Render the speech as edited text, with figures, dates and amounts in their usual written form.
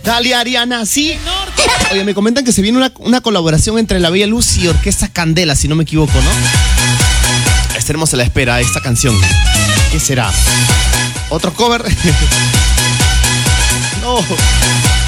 Dale, Ariana, sí. Oye, me comentan que se viene una colaboración entre La Bella Luz y Orquesta Candela, si no me equivoco, ¿no? Estaremos a la espera de esta canción. ¿Qué será? ¿Otro cover? No.